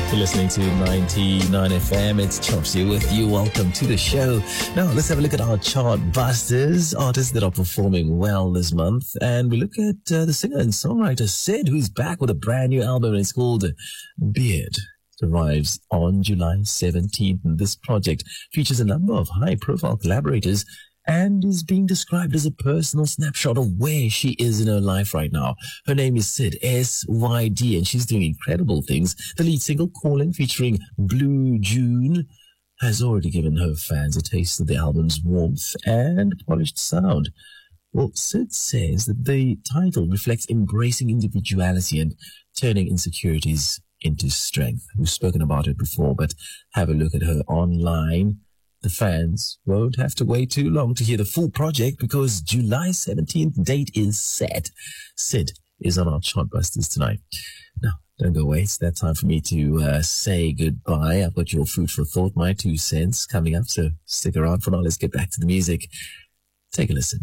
You're listening to 99 FM. It's Chopsy with you. Welcome to the show. Now, let's have a look at our chart busters, artists that are performing well this month. And we look at the singer and songwriter Sid, who's back with a brand new album. And it's called Beard. It arrives on July 17th. And this project features a number of high-profile collaborators and is being described as a personal snapshot of where she is in her life right now. Her name is Syd, S-Y-D, and she's doing incredible things. The lead single, Callin', featuring Blue June, has already given her fans a taste of the album's warmth and polished sound. Well, Syd says that the title reflects embracing individuality and turning insecurities into strength. We've spoken about it before, but have a look at her online. The fans won't have to wait too long to hear the full project because July 17th date is set. Syd is on our Chartbusters tonight. Now, don't go away. It's that time for me to say goodbye. I've got your food for thought, my 2 cents coming up, so stick around for now. Let's get back to the music. Take a listen.